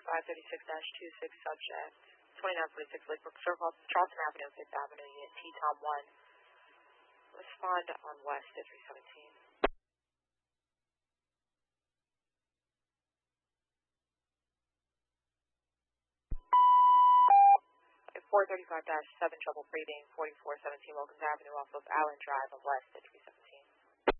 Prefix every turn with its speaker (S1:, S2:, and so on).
S1: 536-26 subject, 2946 Lakebrook Circle, Charlton Avenue, 5th Avenue, unit T-Tom 1. Respond on West at 317. 435-7 trouble breathing, 4417 Wilkins Avenue off of Allen Drive on West at 317.